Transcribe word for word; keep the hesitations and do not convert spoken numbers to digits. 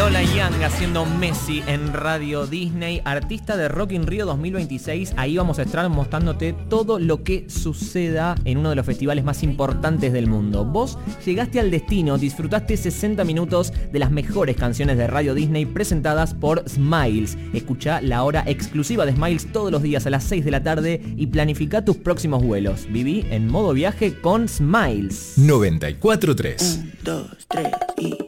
Lola Young haciendo Messi en Radio Disney, artista de Rock in Rio dos mil veintiséis. Ahí vamos a estar mostrándote todo lo que suceda en uno de los festivales más importantes del mundo. Vos llegaste al destino, disfrutaste sesenta minutos de las mejores canciones de Radio Disney presentadas por Smiles. Escuchá la hora exclusiva de Smiles todos los días a las seis de la tarde y planifica tus próximos vuelos. Viví en modo viaje con Smiles. noventa y cuatro punto tres. Un, dos, tres y...